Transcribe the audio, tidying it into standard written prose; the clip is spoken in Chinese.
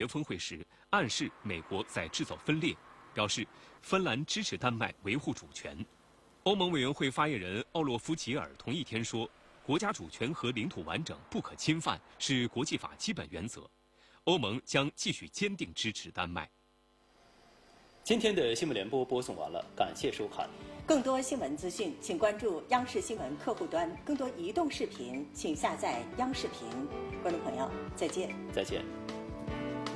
峰会时暗示美国在制造分裂，表示芬兰支持丹麦维护主权。欧盟委员会发言人奥洛夫吉尔同一天说，国家主权和领土完整不可侵犯是国际法基本原则，欧盟将继续坚定支持丹麦。 今天的新闻联播播送完了，感谢收看。 更多新闻资讯，请关注央视新闻客户端；更多移动视频，请下载央视频。观众朋友，再见。 再见。